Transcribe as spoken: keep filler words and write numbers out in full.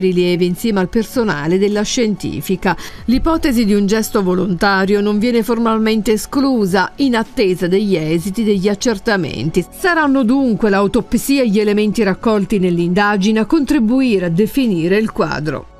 rilievi insieme al personale della scientifica. L'ipotesi di un gesto volontario non viene formalmente esclusa in attesa degli esiti degli accertamenti. Saranno dunque l'autopsia e gli elementi raccolti nell'indagine a contribuire a definire il quadro.